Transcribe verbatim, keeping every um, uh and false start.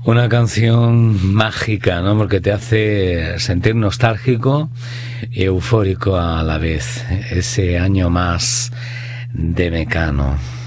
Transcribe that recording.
Una canción mágica, ¿no? Porque te hace sentir nostálgico y eufórico a la vez. Ese año más de Mecano.